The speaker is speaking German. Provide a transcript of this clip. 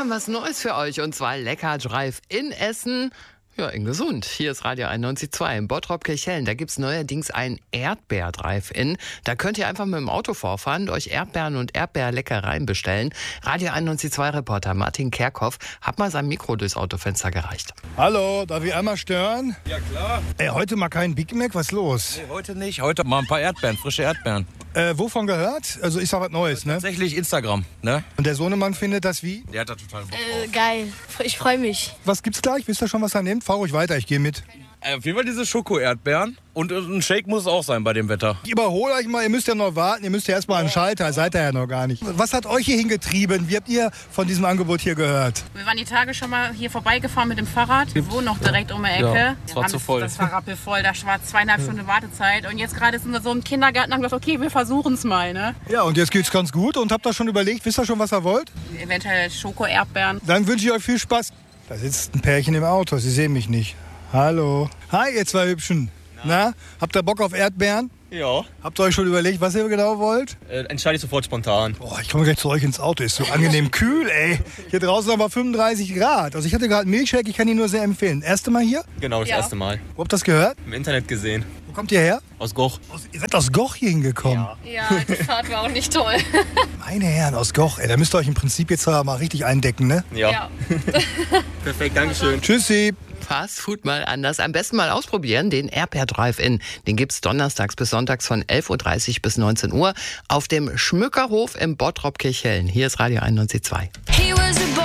haben was Neues für euch und zwar Lecker Drive in Essen. Ja, in gesund. Hier ist Radio 91.2 in Bottrop-Kirchhellen. Da gibt's neuerdings ein Erdbeer-Drive-In. Da könnt ihr einfach mit dem Auto vorfahren, euch Erdbeeren und Erdbeerleckereien bestellen. Radio 91.2-Reporter Martin Kerkhoff hat mal sein Mikro durchs Autofenster gereicht. Hallo, darf ich einmal stören? Ja, klar. Ey, heute mal kein Big Mac, was ist los? Nee, heute nicht. Heute mal ein paar Erdbeeren, frische Erdbeeren. Wovon gehört? Also ist ja was Neues, ne? Tatsächlich Instagram, ne? Und der Sohnemann findet das wie? Der hat da total Bock drauf. Geil, ich freue mich. Was gibt's gleich? Wisst ihr schon, was er nimmt? Fahr ruhig weiter, ich gehe mit. Auf jeden Fall diese Schoko-Erdbeeren. Und ein Shake muss es auch sein bei dem Wetter. Ich überhole euch mal, ihr müsst ja noch warten, ihr müsst ja erst mal an den Schalter, seid ihr ja noch gar nicht. Was hat euch hier hingetrieben? Wie habt ihr von diesem Angebot hier gehört? Wir waren die Tage schon mal hier vorbeigefahren mit dem Fahrrad. Wir wohnen noch direkt um die Ecke. Ja, es war zu voll. Das war rappelvoll, da war 2,5 Stunden Wartezeit. Und jetzt gerade sind wir so im Kindergarten und haben gesagt, okay, wir versuchen es mal. Ne? Ja, und jetzt geht's ganz gut und habt ihr schon überlegt, wisst ihr schon, was ihr wollt? Eventuell Schoko-Erdbeeren. Dann wünsche ich euch viel Spaß. Da sitzt ein Pärchen im Auto, sie sehen mich nicht. Hallo. Hi, ihr zwei Hübschen. Na, habt ihr Bock auf Erdbeeren? Ja, Habt ihr euch schon überlegt, was ihr genau wollt? entscheide ich sofort spontan. Boah, ich komme gleich zu euch ins Auto. Ist so angenehm kühl, ey. Hier draußen aber 35 Grad. Also ich hatte gerade einen Milchshake, ich kann ihn nur sehr empfehlen. Erste Mal hier? Genau, das erste Mal. Wo habt ihr das gehört? Im Internet gesehen. Wo kommt ihr her? Aus Goch. Ihr seid aus Goch hier hingekommen. Ja, die Fahrt war auch nicht toll. Meine Herren, aus Goch. Ey, da müsst ihr euch im Prinzip jetzt mal richtig eindecken, ne? Ja. Perfekt, Dankeschön. Tschüssi. Fast Food mal anders. Am besten mal ausprobieren, den Erdbeer-Drive-In. Den gibt's donnerstags bis sonntags von 11.30 Uhr bis 19 Uhr auf dem Schmückerhof im Bottrop-Kirchhellen. Hier ist Radio 91.2.